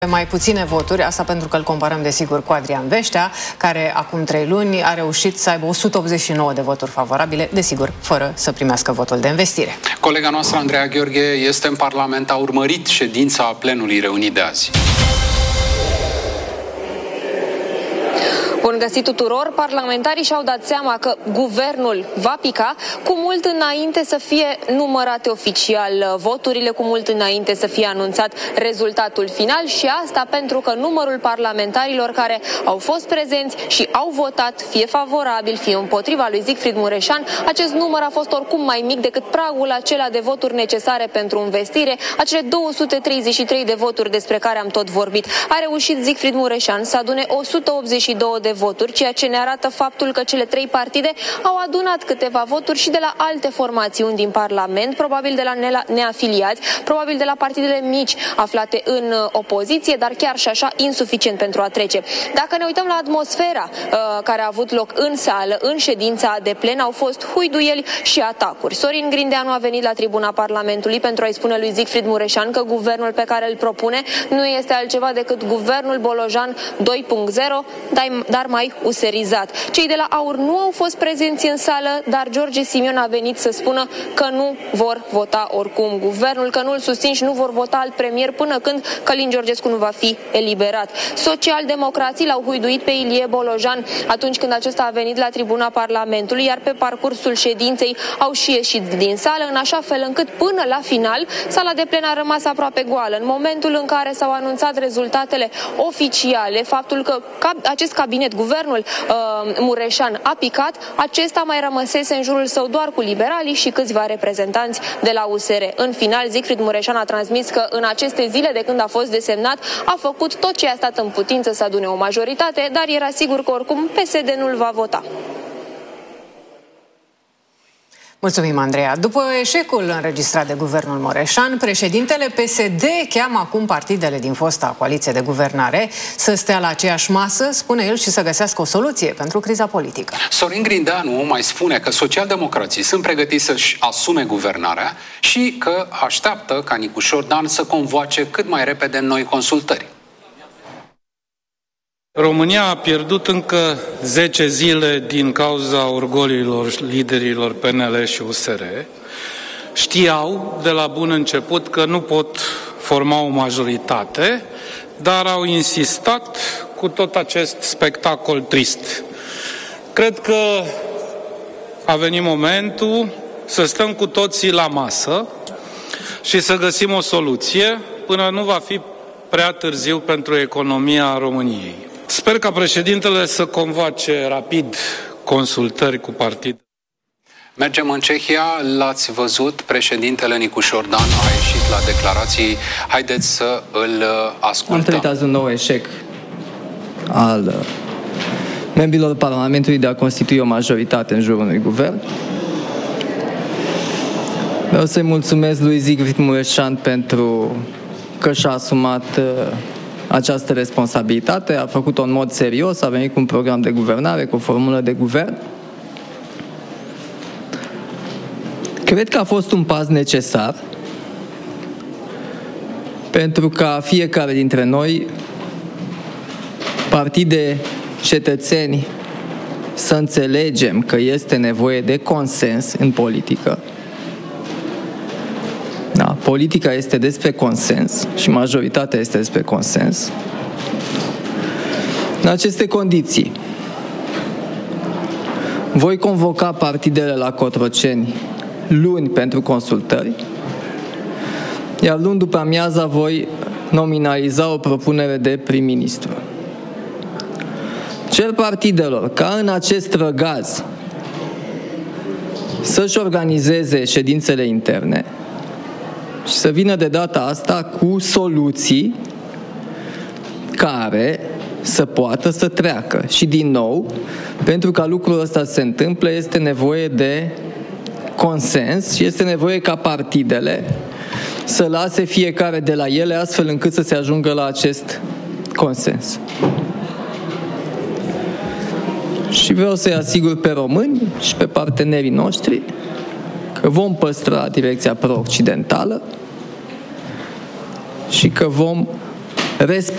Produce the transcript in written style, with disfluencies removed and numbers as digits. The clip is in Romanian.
Mai puține voturi, asta pentru că îl comparăm desigur cu Adrian Veștea, care acum 3 luni a reușit să aibă 189 de voturi favorabile, desigur, fără să primească votul de învestire. Colega noastră, Andreea Gheorghe, este în Parlament, a urmărit ședința plenului reunit de azi. Bun găsit tuturor! Parlamentarii și-au dat seama că guvernul va pica cu mult înainte să fie numărate oficial voturile, cu mult înainte să fie anunțat rezultatul final, și asta pentru că numărul parlamentarilor care au fost prezenți și au votat, fie favorabil, fie împotriva lui Siegfried Mureșan, acest număr a fost oricum mai mic decât pragul acela de voturi necesare pentru învestire, acele 233 de voturi despre care am tot vorbit. A reușit Siegfried Mureșan să adune 182 de voturi, ceea ce ne arată faptul că cele 3 partide au adunat câteva voturi și de la alte formațiuni din Parlament, probabil de la neafiliați, probabil de la partidele mici aflate în opoziție, dar chiar și așa insuficient pentru a trece. Dacă ne uităm la atmosfera care a avut loc în sală, în ședința de plen, au fost huiduieli și atacuri. Sorin Grindeanu a venit la tribuna Parlamentului pentru a-i spune lui Siegfried Mureșan că guvernul pe care îl propune nu este altceva decât guvernul Bolojan 2.0, dar mai userizat. Cei de la AUR nu au fost prezenți în sală, dar George Simion a venit să spună că nu vor vota oricum guvernul, că nu îl susțin și nu vor vota alt premier până când Călin Georgescu nu va fi eliberat. Socialdemocrații l-au huiduit pe Ilie Bolojan atunci când acesta a venit la tribuna Parlamentului, iar pe parcursul ședinței au și ieșit din sală, în așa fel încât până la final sala de plen a rămas aproape goală. În momentul în care s-au anunțat rezultatele oficiale, faptul că acest cabinet, guvernul Mureșan, a picat, acesta mai rămăsese în jurul său doar cu liberalii și câțiva reprezentanți de la USR. În final, Siegfried Mureșan a transmis că în aceste zile de când a fost desemnat a făcut tot ce a stat în putință să adune o majoritate, dar era sigur că oricum PSD nu-l va vota. Mulțumim, Andreea. După eșecul înregistrat de guvernul Mureșan, președintele PSD cheamă acum partidele din fosta coaliție de guvernare să stea la aceeași masă, spune el, și să găsească o soluție pentru criza politică. Sorin Grindeanu mai spune că socialdemocrații sunt pregătiți să-și asume guvernarea și că așteaptă ca Nicușor Dan să convoace cât mai repede noi consultări. România a pierdut încă 10 zile din cauza orgoliilor liderilor PNL și USR. Știau de la bun început că nu pot forma o majoritate, dar au insistat cu tot acest spectacol trist. Cred că a venit momentul să stăm cu toții la masă și să găsim o soluție până nu va fi prea târziu pentru economia României. Sper ca președintele să convoace rapid consultări cu partid. Mergem în Cehia, l-ați văzut, președintele Nicușor Dan a ieșit la declarații. Haideți să îl ascultăm. Am trăit azi un nou eșec al membrilor Parlamentului de a constitui o majoritate în jurul unui guvern. Vreau să-i mulțumesc lui Siegfried Mureșan pentru că și-a asumat această responsabilitate, a făcut-o în mod serios, a venit cu un program de guvernare, cu o formulă de guvern. Cred că a fost un pas necesar pentru ca fiecare dintre noi, partide, cetățeni, să înțelegem că este nevoie de consens în politică. Da, politica este despre consens și majoritatea este despre consens. În aceste condiții, voi convoca partidele la Cotroceni luni pentru consultări, iar luni după amiaza voi nominaliza o propunere de prim-ministru. Cer partidelor ca în acest răgaz să-și organizeze ședințele interne și să vină de data asta cu soluții care să poată să treacă. Și din nou, pentru ca lucrul ăsta să se întâmple, este nevoie de consens și este nevoie ca partidele să lase fiecare de la ele astfel încât să se ajungă la acest consens. Și vreau să-i asigur pe români și pe partenerii noștri că vom păstra direcția pro-occidentală și că vom respecta